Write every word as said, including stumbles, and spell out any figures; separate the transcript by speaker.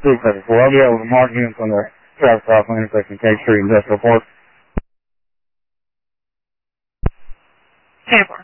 Speaker 1: two seven four. I'll be able to mark units on the Travis Crossland intersection, K Street Industrial Park.
Speaker 2: ten four.